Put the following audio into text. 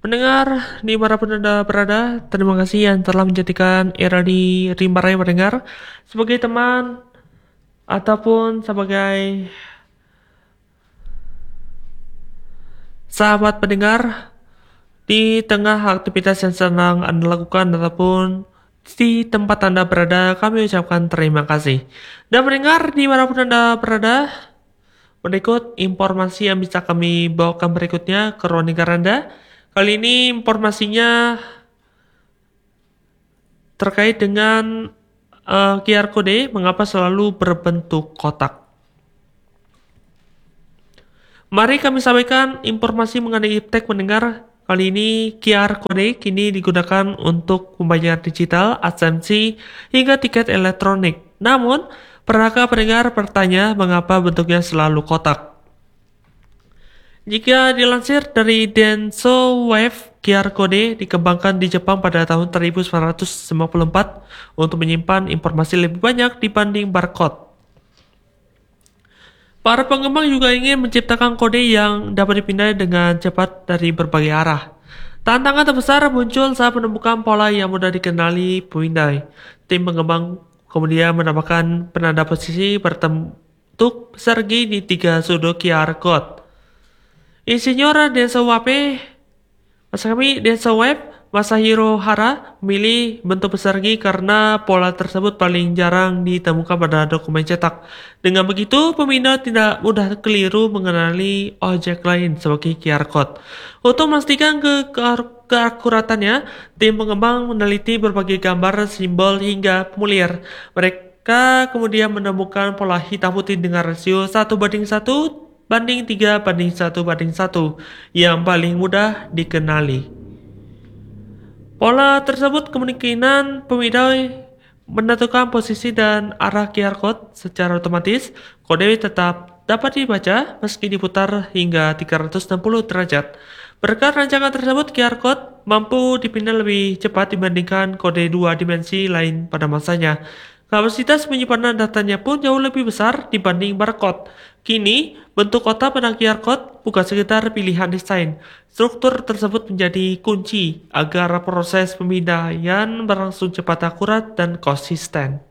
Pendengar dimanapun Anda berada, terima kasih yang telah menjadikan era di Rimba Raya mendengar sebagai teman ataupun sebagai sahabat pendengar di tengah aktivitas yang sedang Anda lakukan ataupun di tempat Anda berada. Kami ucapkan terima kasih. Dan pendengar dimanapun Anda berada, berikut informasi yang bisa kami bawakan berikutnya ke ruang dengar Anda. Kali ini informasinya terkait dengan QR code mengapa selalu berbentuk kotak. Mari kami sampaikan informasi mengenai iptek mendengar. Kali ini QR code kini digunakan untuk pembayaran digital, asuransi, hingga tiket elektronik. Namun, pernahkah pendengar bertanya mengapa bentuknya selalu kotak? Jika dilansir dari Denso Wave, QR code dikembangkan di Jepang pada tahun 1954 untuk menyimpan informasi lebih banyak dibanding barcode. Para pengembang juga ingin menciptakan kode yang dapat dipindai dengan cepat dari berbagai arah. Tantangan terbesar muncul saat menemukan pola yang mudah dikenali pemindai. Tim pengembang kemudian menambahkan penanda posisi berbentuk persegi di tiga sudut QR code. Insinyur Denso Wape, Denso Web, Masahiro Hara memilih bentuk persegi karena pola tersebut paling jarang ditemukan pada dokumen cetak. Dengan begitu, pemindah tidak mudah keliru mengenali objek lain sebagai QR code. Untuk memastikan keakuratannya, tim pengembang meneliti berbagai gambar, simbol, hingga formulir. Mereka kemudian menemukan pola hitam putih dengan rasio 1:1:3:1:1 yang paling mudah dikenali. Pola tersebut kemungkinan pemindai menentukan posisi dan arah QR code secara otomatis. Kode tetap dapat dibaca meski diputar hingga 360 derajat. Berkat rancangan tersebut, QR code mampu dipindah lebih cepat dibandingkan kode dua dimensi lain pada masanya. Kapasitas penyimpanan datanya pun jauh lebih besar dibanding barcode. Kini, bentuk kotak pada QR code bukan sekedar pilihan desain. Struktur tersebut menjadi kunci agar proses pemindaian berlangsung cepat, akurat, dan konsisten.